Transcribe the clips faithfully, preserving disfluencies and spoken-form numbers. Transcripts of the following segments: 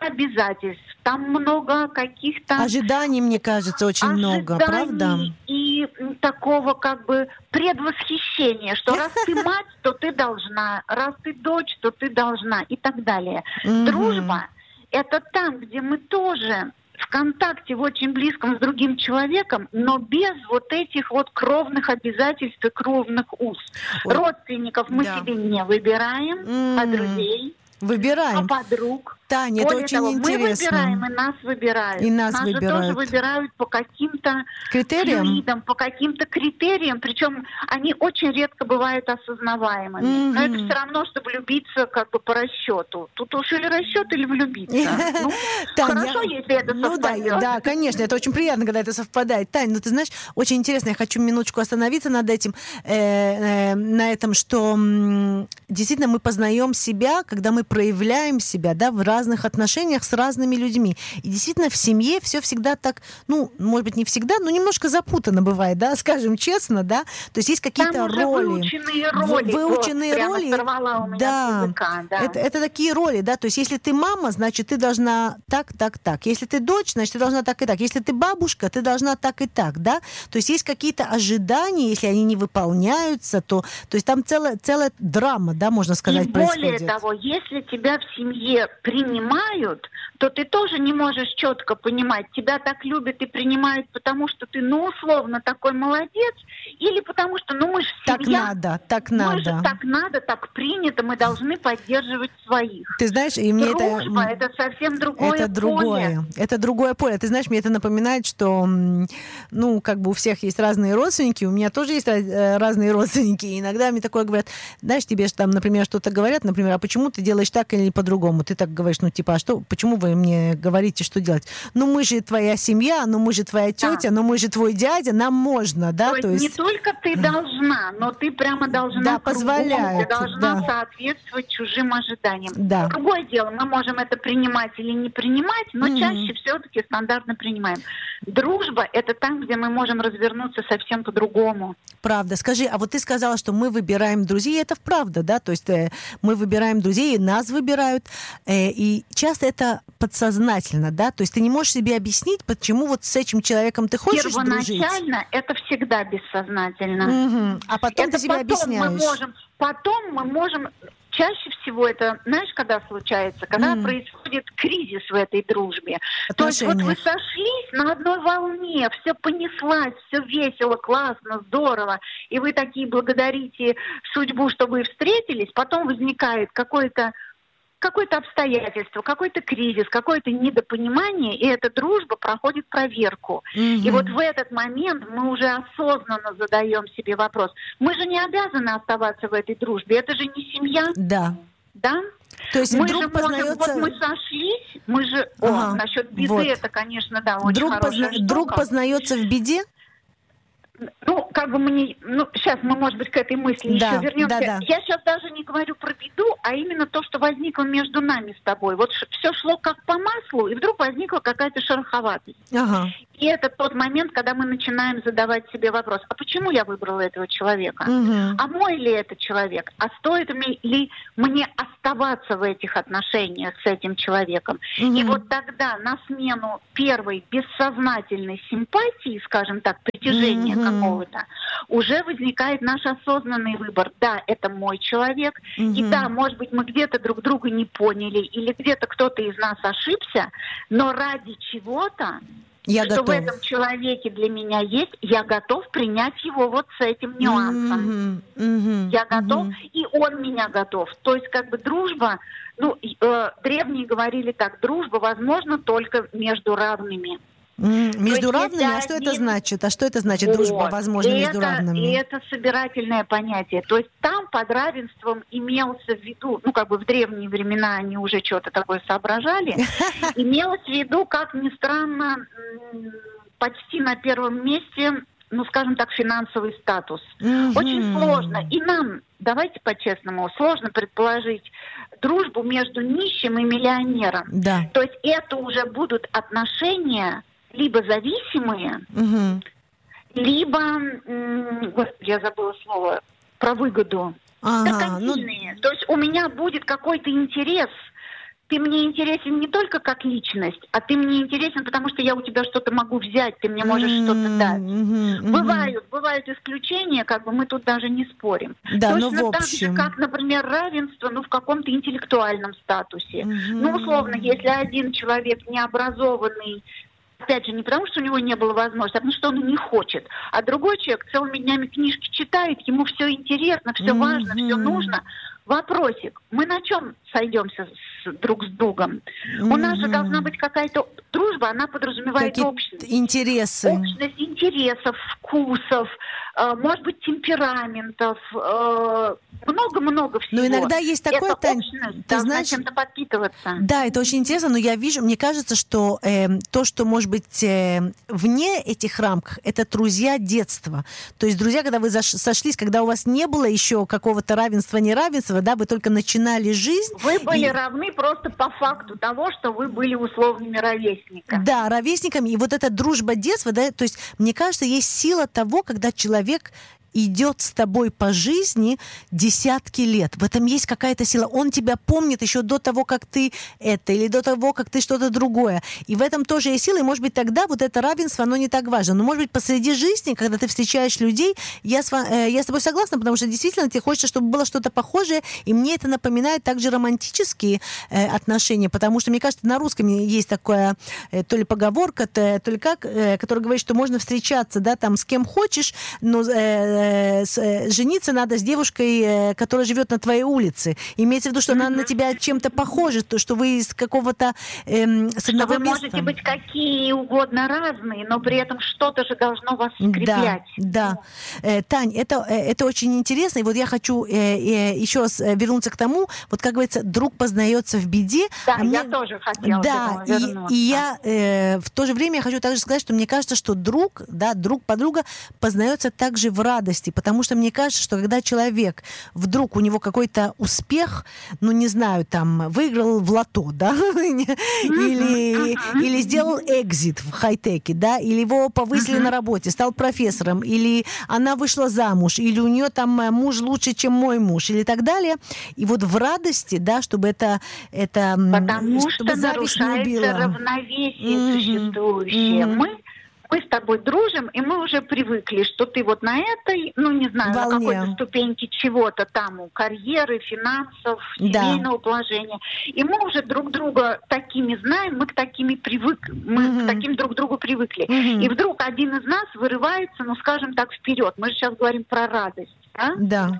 обязательств, там много каких-то... Ожиданий, мне кажется, очень много, правда? И такого как бы предвосхищения, что раз ты мать, то ты должна, раз ты дочь, то ты должна и так далее. Дружба — это там, где мы тоже в контакте, в очень близком с другим человеком, но без вот этих вот кровных обязательств и кровных уз. Ой. Родственников мы да. себе не выбираем, mm-hmm. а друзей. Выбираем. А подруг. Таня, Более это очень того, интересно. Мы выбираем, и нас выбирают. И нас, нас выбирают. Же тоже выбирают по каким-то критериям, флюидам, по каким-то критериям, причем они очень редко бывают осознаваемыми. Mm-hmm. Но это все равно, что влюбиться как бы по расчету. Тут уж или расчет, или влюбиться. Ну, хорошо, если это совпадет. Ну да, конечно, это очень приятно, когда это совпадает. Таня, ну ты знаешь, очень интересно, я хочу минуточку остановиться над этим, на этом, что действительно мы познаем себя, когда мы проявляем себя, да, в разных отношениях с разными людьми. И действительно в семье все всегда так, ну, может быть, не всегда, но немножко запутанно бывает, да, скажем честно, да. То есть есть какие-то Там уже роли. Выученные роли. Выученные вот, роли. У меня да. языка, да. Это, это такие роли, да. То есть если ты мама, значит, ты должна так, так, так. Если ты дочь, значит, ты должна так и так. Если ты бабушка, ты должна так и так, да. То есть есть какие-то ожидания, если они не выполняются, то, то есть там целая, целая драма, да, можно сказать, и происходит. Более того, если тебя в семье принимают, то ты тоже не можешь четко понимать, тебя так любят и принимают, потому что ты, ну, условно, такой молодец, или потому что, ну, мы же семья. Так надо, так надо. Мы же так надо, так принято, мы должны поддерживать своих. Ты знаешь, и мне Дружба, это... это совсем другое это поле. Другое. Это другое поле. Ты знаешь, мне это напоминает, что, ну, как бы у всех есть разные родственники, у меня тоже есть разные родственники, и иногда мне такое говорят, знаешь, тебе там, например, что-то говорят, например, а почему ты делаешь так или по-другому? Ты так говоришь, ну, типа, а что, почему вы мне говорите, что делать? Ну, мы же твоя семья, ну, мы же твоя тетя, да. ну, мы же твой дядя, нам можно, да? То, То есть есть не только ты должна, но ты прямо должна да, позволяет, ты должна да. соответствовать чужим ожиданиям. Да. Другое дело, мы можем это принимать или не принимать, но mm-hmm. чаще все-таки стандартно принимаем. Дружба — это там, где мы можем развернуться совсем по-другому. Правда. Скажи, а вот ты сказала, что мы выбираем друзей, это правда, да? То есть э, мы выбираем друзей, и нас выбирают, э, и часто это подсознательно, да? То есть ты не можешь себе объяснить, почему вот с этим человеком ты хочешь дружить. Первоначально это всегда бессознательно. Угу. А потом это ты себе потом объясняешь. Мы можем, потом мы можем... Чаще всего это, знаешь, когда случается? Когда mm. происходит кризис в этой дружбе. То есть вот вы сошлись на одной волне, все понеслась, все весело, классно, здорово, и вы такие благодарите судьбу, что вы встретились, потом возникает какое-то какое-то обстоятельство, какой-то кризис, какое-то недопонимание, и эта дружба проходит проверку. Mm-hmm. И вот в этот момент мы уже осознанно задаем себе вопрос. Мы же не обязаны оставаться в этой дружбе, это же не семья. Да. Да? То есть мы вдруг же познается... можем, вот мы сошлись, мы же... Ага, О, насчет беды вот. Это, конечно, да, очень друг хорошая позна... Друг познается в беде? Ну, как бы мы не... Ну, сейчас мы, может быть, к этой мысли да, еще вернемся. Да, да. Я сейчас даже не говорю про беду, а именно то, что возникло между нами с тобой. Вот все шло как по маслу, и вдруг возникла какая-то шероховатость. Ага. И это тот момент, когда мы начинаем задавать себе вопрос, а почему я выбрала этого человека? Угу. А мой ли это человек? А стоит ли мне оставаться в этих отношениях с этим человеком? Угу. И вот тогда на смену первой бессознательной симпатии, скажем так, притяжения угу. какого-то, уже возникает наш осознанный выбор. Да, это мой человек. Угу. И да, может быть, мы где-то друг друга не поняли, или где-то кто-то из нас ошибся, но ради чего-то, я что готов. В этом человеке для меня есть, я готов принять его вот с этим нюансом. Mm-hmm. Mm-hmm. Я готов, mm-hmm. и он меня готов. То есть как бы дружба, ну, э, древние говорили так, дружба возможна только между равными. Mm, между равными? А что один... это значит? А что это значит, вот. Дружба возможна и между это, равными? И это собирательное понятие. То есть там под равенством имелся в виду, ну как бы в древние времена они уже что-то такое соображали, имелось в виду, как ни странно, почти на первом месте, ну скажем так, финансовый статус. Очень сложно. И нам, давайте по-честному, сложно предположить дружбу между нищим и миллионером. Да. То есть это уже будут отношения либо зависимые, угу. либо, м- господи, я забыла слово, про выгоду. Ага, доказательные. Ну... То есть у меня будет какой-то интерес ты мне интересен не только как личность, а ты мне интересен, потому что я у тебя что-то могу взять, ты мне можешь mm-hmm. что-то дать. Mm-hmm. Бывают, бывают исключения, как бы мы тут даже не спорим. Да, Точно ну, в так общем... же, как, например, равенство, ну, в каком-то интеллектуальном статусе. Mm-hmm. Ну, условно, если один человек необразованный, опять же, не потому, что у него не было возможности, а потому, что он не хочет. А другой человек целыми днями книжки читает, ему все интересно, все mm-hmm. важно, все нужно. Вопросик, мы на чем сойдемся с, друг с другом? Mm-hmm. У нас же должна быть какая-то дружба, она подразумевает Какие общность. Интересы. Общность интересов, вкусов, э, может быть, темпераментов, э, много-много всего. Но иногда есть такое, это Тань, общность, ты должна знаешь, чем-то подпитываться. Да, это очень интересно, но я вижу, мне кажется, что э, то, что может быть э, вне этих рамках, это друзья детства. То есть друзья, когда вы заш- сошлись, когда у вас не было еще какого-то равенства, неравенства, да, вы только начинали жизнь. Вы были и... равны просто по факту того, что вы были условными ровесниками. Да, ровесниками. И вот эта дружба детства, да, то есть мне кажется, есть сила того, когда человек идет с тобой по жизни десятки лет. В этом есть какая-то сила. Он тебя помнит еще до того, как ты это, или до того, как ты что-то другое. И в этом тоже есть сила. И, может быть, тогда вот это равенство, оно не так важно. Но, может быть, посреди жизни, когда ты встречаешь людей, я с, э, я с тобой согласна, потому что действительно тебе хочется, чтобы было что-то похожее. И мне это напоминает также романтические э, отношения. Потому что, мне кажется, на русском есть такая э, то ли поговорка, то, то ли как, э, которая говорит, что можно встречаться, да, там, с кем хочешь, но... Э, жениться надо с девушкой, которая живет на твоей улице. Имеется в виду, что mm-hmm. она на тебя чем-то похожа, то, что вы из какого-то эм, с одного что вы места. можете быть какие угодно разные, но при этом что-то же должно вас скреплять. Да, да. Э, Тань, это, это очень интересно. И вот я хочу э, э, еще раз вернуться к тому, вот как говорится, друг познается в беде. Да, а мне... я тоже хотела да, к этому вернуться. И, и я э, в то же время я хочу также сказать, что мне кажется, что друг, да, друг подруга познается также в радости. Потому что мне кажется, что когда человек вдруг у него какой-то успех, ну, не знаю, там, выиграл в лото, да, или, или сделал экзит в хай-теке, да, или его повысили на работе, стал профессором, или она вышла замуж, или у нее там муж лучше, чем мой муж, или так далее. И вот в радости, да, чтобы это... это Потому чтобы что зависть не нарушается убила. равновесие Mm-hmm. существующее. Mm-hmm. Мы Мы с тобой дружим, и мы уже привыкли, что ты вот на этой, ну, не знаю, волне. На какой-то ступеньке чего-то там, у карьеры, финансов, семейного да. положения. И мы уже друг друга такими знаем, мы к такими привыкли, мы mm-hmm. к таким друг другу привыкли. Mm-hmm. И вдруг один из нас вырывается, ну, скажем так, вперед. Мы же сейчас говорим про радость, да? Да.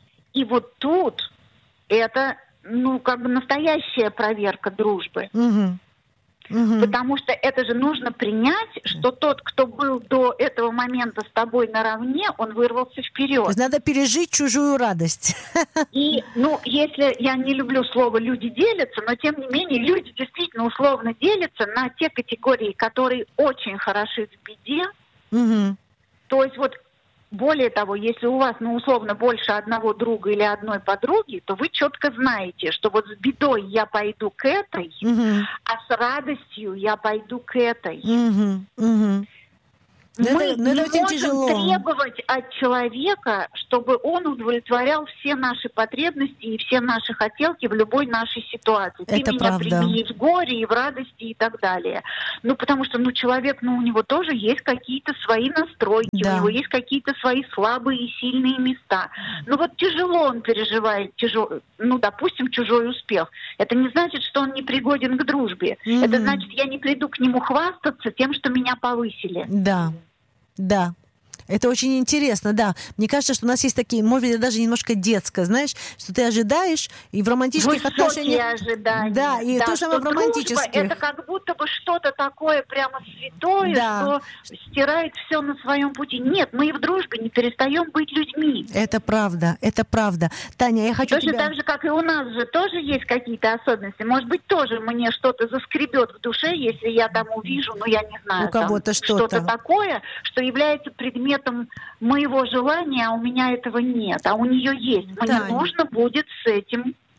И вот тут это, ну, как бы настоящая проверка дружбы. Mm-hmm. Угу. Потому что это же нужно принять, что тот, кто был до этого момента с тобой наравне, он вырвался вперед. То есть надо пережить чужую радость. И, ну, если я не люблю слово «люди делятся», но тем не менее люди действительно условно делятся на те категории, которые очень хороши в беде. Угу. То есть вот более того, если у вас, ну, условно, больше одного друга или одной подруги, то вы четко знаете, что вот с бедой я пойду к этой, угу. а с радостью я пойду к этой. Угу. Угу. Но Мы это, но не это очень можем тяжело. требовать от человека, чтобы он удовлетворял все наши потребности и все наши хотелки в любой нашей ситуации. Это Ты меня правда. прими и в горе, и в радости, и так далее. Ну, потому что, ну, человек, ну, у него тоже есть какие-то свои настройки, да. у него есть какие-то свои слабые и сильные места. Ну, вот тяжело он переживает, тяжело, ну, допустим, чужой успех. Это не значит, что он не пригоден к дружбе. Mm-hmm. Это значит, я не приду к нему хвастаться тем, что меня повысили. Да. Да, это очень интересно, да. Мне кажется, что у нас есть такие, может быть, даже немножко детское, знаешь, что ты ожидаешь, и в романтических высокие отношениях... ожидания. Да, и да, то же самое в романтических. Это как будто бы что-то такое прямо святое, да. что стирает все на своем пути. Нет, мы и в дружбе не перестаем быть людьми. Это правда, это правда. Таня, я хочу Точно тебя... так же, как и у нас же тоже есть какие-то особенности. Может быть, тоже мне что-то заскребет в душе, если я там увижу, ну, я не знаю, у кого-то там, что-то. что-то такое, что является предметом моего желания, а у меня этого нет, а у нее есть. Мне Таня. нужно будет с этим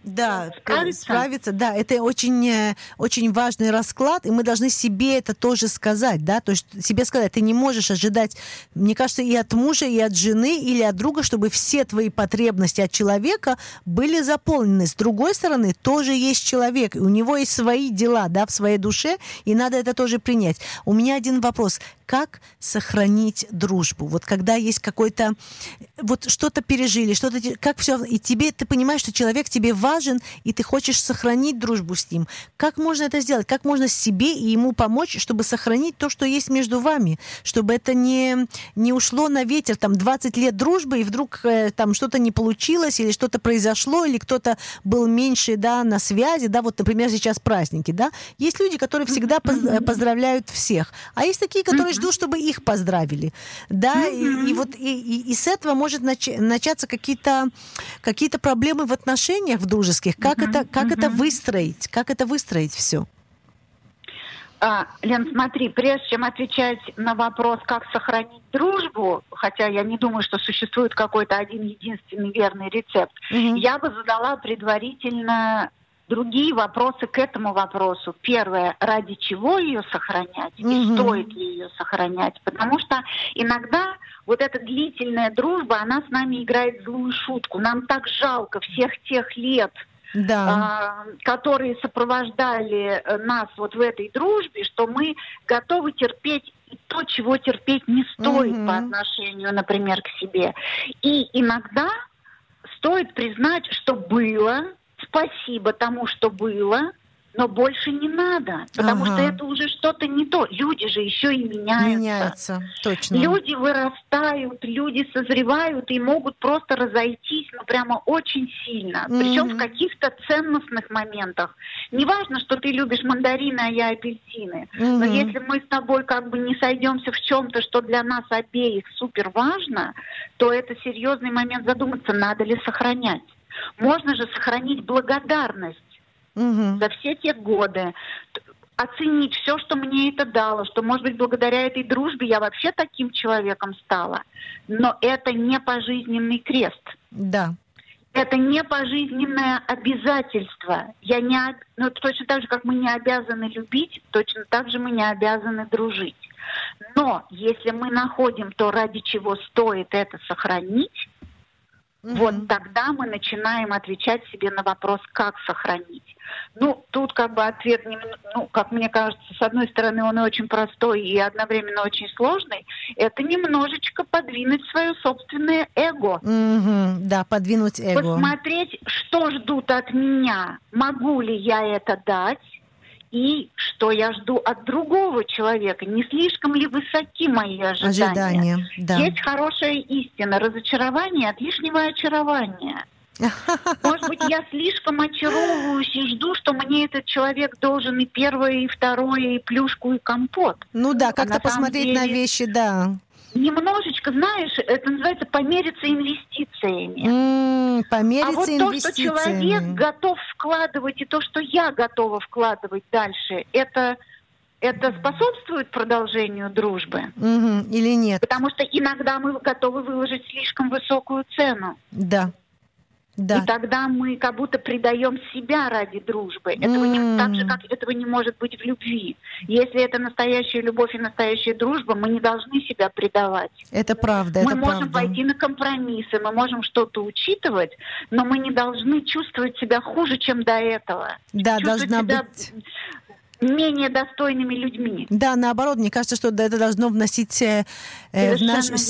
Да, справиться. справиться, да, это очень, очень важный расклад, и мы должны себе это тоже сказать, да, то есть себе сказать, ты не можешь ожидать, мне кажется, и от мужа, и от жены, или от друга, чтобы все твои потребности от человека были заполнены. С другой стороны, тоже есть человек, и у него есть свои дела, да, в своей душе, и надо это тоже принять. У меня один вопрос. Как сохранить дружбу? Вот когда есть какой-то, вот что-то пережили, что-то, как все, и тебе, ты понимаешь, что человек тебе важен, и ты хочешь сохранить дружбу с ним. Как можно это сделать? Как можно себе и ему помочь, чтобы сохранить то, что есть между вами? Чтобы это не, не ушло на ветер, там, двадцать лет дружбы, и вдруг э, там что-то не получилось, или что-то произошло, или кто-то был меньше, да, на связи, да, вот, например, сейчас праздники, да. Есть люди, которые всегда поз- поздравляют всех, а есть такие, которые ждут, чтобы их поздравили, да, и, и вот и, и, и с этого может нач- начаться какие-то, какие-то проблемы в отношениях, в дружеских. Как uh-huh, это, как uh-huh. это выстроить? Как это выстроить все? А, Лен, смотри, прежде чем отвечать на вопрос, как сохранить дружбу, хотя я не думаю, что существует какой-то один единственный верный рецепт, uh-huh. я бы задала предварительно другие вопросы к этому вопросу. Первое, ради чего ее сохранять и mm-hmm. стоит ли ее сохранять? Потому что иногда вот эта длительная дружба, она с нами играет злую шутку. Нам так жалко всех тех лет, да. э, которые сопровождали нас вот в этой дружбе, что мы готовы терпеть то, чего терпеть не стоит mm-hmm. по отношению, например, к себе. И иногда стоит признать, что было. Спасибо тому, что было, но больше не надо, потому ага. что это уже что-то не то. Люди же еще и меняются. Меняются, точно. Люди вырастают, люди созревают и могут просто разойтись, ну, прямо очень сильно. Mm-hmm. Причем в каких-то ценностных моментах. Не важно, что ты любишь мандарины, а я апельсины. Mm-hmm. Но если мы с тобой как бы не сойдемся в чем-то, что для нас обеих супер важно, то это серьезный момент задуматься, надо ли сохранять. Можно же сохранить благодарность угу. за все те годы, оценить все, что мне это дало, что, может быть, благодаря этой дружбе я вообще таким человеком стала. Но это не пожизненный крест. Да. Это не пожизненное обязательство. Я не, ну, точно так же, как мы не обязаны любить, точно так же мы не обязаны дружить. Но если мы находим то, ради чего стоит это сохранить, Mm-hmm. вот тогда мы начинаем отвечать себе на вопрос, как сохранить. Ну, тут как бы ответ, ну, как мне кажется, с одной стороны, он и очень простой, и одновременно очень сложный. Это немножечко подвинуть свое собственное эго. Mm-hmm. Да, подвинуть эго. Посмотреть, что ждут от меня, могу ли я это дать, и что я жду от другого человека. Не слишком ли высоки мои ожидания? Ожидания, да. Есть хорошая истина. Разочарование от лишнего очарования. Может быть, я слишком очаровываюсь и жду, что мне этот человек должен и первое, и второе, и плюшку, и компот. Ну да, как-то а посмотреть на, деле... на вещи, да. Немножечко, знаешь, это называется помериться инвестициями. Mm, помериться а вот инвестициями. То, что человек готов вкладывать, и то, что я готова вкладывать дальше, это, это способствует продолжению дружбы? Mm-hmm. Или нет? Потому что иногда мы готовы выложить слишком высокую цену. Да. Да. И тогда мы как будто предаем себя ради дружбы. Этого mm. не, так же, как этого не может быть в любви. Если это настоящая любовь и настоящая дружба, мы не должны себя предавать. Это правда, мы это можем правда. пойти на компромиссы, мы можем что-то учитывать, но мы не должны чувствовать себя хуже, чем до этого. Да, чувствовать должна себя быть... менее достойными людьми. Да, наоборот, мне кажется, что это должно вносить э, в наш